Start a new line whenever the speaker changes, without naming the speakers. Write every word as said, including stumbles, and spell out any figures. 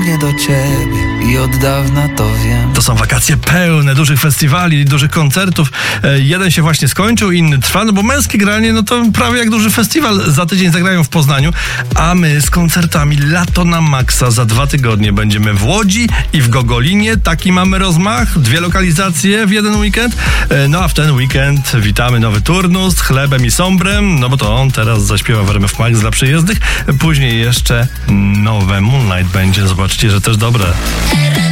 mnie do ciebie i od dawna to wiem.
To są wakacje pełne dużych festiwali, dużych koncertów. Jeden się właśnie skończył, inny trwa, no bo męskie granie, no to prawie jak duży festiwal. Za tydzień zagrają w Poznaniu, a my z koncertami Lato na Maxa za dwa tygodnie będziemy w Łodzi i w Gogolinie. Taki mamy rozmach, dwie lokalizacje w jeden weekend. No a w ten weekend witamy nowy turnus z Chlebem i Sombrem, no bo to on teraz zaśpiewa w R M F Max dla przyjezdnych. Później jeszcze nowe Moonlight będzie, zobaczcie, że też dobre.